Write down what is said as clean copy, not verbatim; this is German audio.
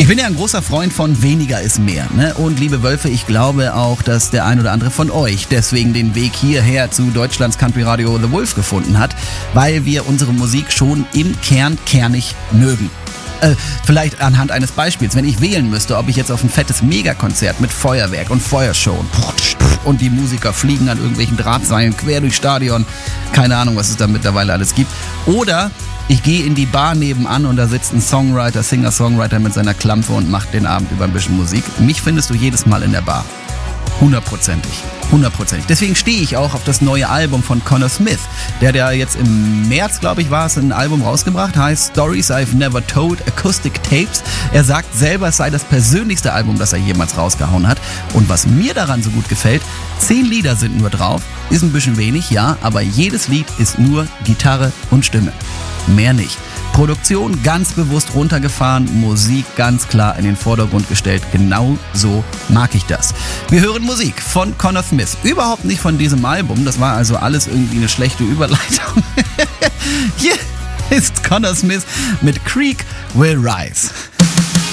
Ich bin ja ein großer Freund von weniger ist mehr. Ne? Und liebe Wölfe, ich glaube auch, dass der ein oder andere von euch deswegen den Weg hierher zu Deutschlands Country Radio The Wolf gefunden hat, weil wir unsere Musik schon im Kern kernig mögen. Vielleicht anhand eines Beispiels, wenn ich wählen müsste, ob ich jetzt auf ein fettes Megakonzert mit Feuerwerk und Feuershow und die Musiker fliegen an irgendwelchen Drahtseilen quer durchs Stadion, keine Ahnung, was es da mittlerweile alles gibt, oder ich gehe in die Bar nebenan und da sitzt ein Songwriter, Singer-Songwriter mit seiner Klampe und macht den Abend über ein bisschen Musik. Mich findest du jedes Mal in der Bar. 100%. Deswegen stehe ich auch auf das neue Album von Connor Smith. Der jetzt im März, glaube ich, war es, ein Album rausgebracht, heißt Stories I've Never Told, Acoustic Tapes. Er sagt selber, es sei das persönlichste Album, das er jemals rausgehauen hat. Und was mir daran so gut gefällt, 10 Lieder sind nur drauf. Ist ein bisschen wenig, ja, aber jedes Lied ist nur Gitarre und Stimme. Mehr nicht. Produktion ganz bewusst runtergefahren, Musik ganz klar in den Vordergrund gestellt. Genau so mag ich das. Wir hören Musik von Connor Smith. Überhaupt nicht von diesem Album. Das war also alles irgendwie eine schlechte Überleitung. Hier ist Connor Smith mit Creek Will Rise.